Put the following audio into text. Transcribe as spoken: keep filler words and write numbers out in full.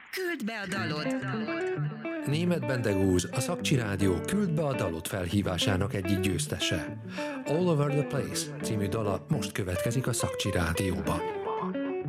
Küld be a dalod! Németh Bendegúz, a Szakcsi Rádió Küld be a dalod felhívásának egyik győztese. All Over the Place című dala most következik a Szakcsi Rádióba.